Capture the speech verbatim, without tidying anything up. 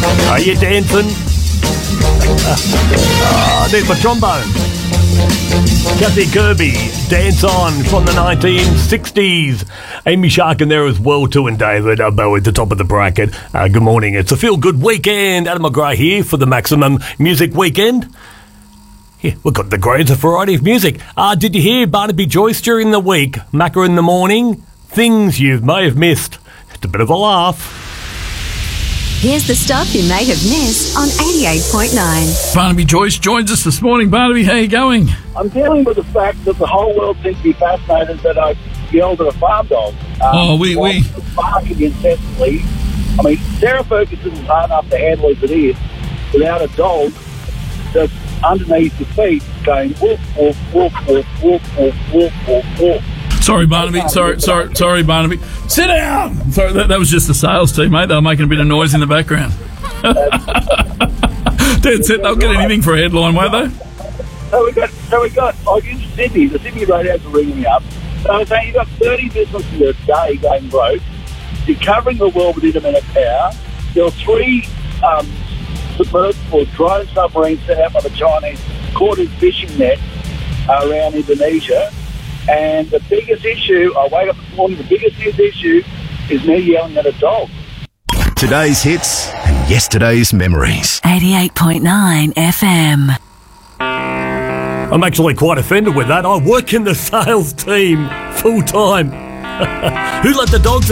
Are you dancing? Ah, there's my trombone. Kathy Kirby, Dance On from the nineteen sixties. Amy Shark in there as well too, and David uh, Bowie at the top of the bracket. Uh, good morning. It's a feel-good weekend. Adam McGrath here for the Maximum Music Weekend. Yeah, we've got the greatest variety of music. Uh, did you hear Barnaby Joyce during the week? Macca in the morning? Things you may have missed. It's a bit of a laugh. Here's the stuff you may have missed on eighty-eight point nine. Barnaby Joyce joins us this morning. Barnaby, how you going? I'm dealing with the fact that the whole world seems to be fascinated that I yelled at a farm dog. Um, Oh, we- we- barking incessantly. I mean, Sarah Ferguson is hard enough to handle as it is without a dog that's underneath the feet going woof, woof, woof, woof, woof, woof, woof, woof, woof. Sorry, Barnaby. Sorry, sorry, sorry, Barnaby. Sit down. Sorry, that, that was just the sales team, mate. They were making a bit of noise in the background. That's it. They'll get anything for a headline, won't they? So we got, so we got, like in Sydney, the Sydney radios are ringing me up. So I was saying, you've got thirty businesses a day going broke. You're covering the world with intermittent power. There are three um, submersible drone submarines set out by the Chinese caught in fishing nets uh, around Indonesia. And the biggest issue, I wake up this morning, the biggest issue is me yelling at a dog. Today's hits and yesterday's memories. eighty-eight point nine F M. I'm actually quite offended with that. I work in the sales team full time. Who let the dogs